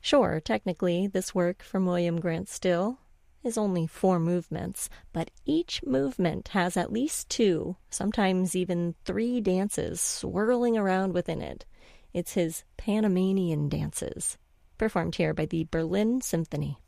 Sure, technically, this work from William Grant Still is only 4 movements, but each movement has at least 2, sometimes even 3 dances swirling around within it. It's his Panamanian dances, performed here by the Berlin Symphony.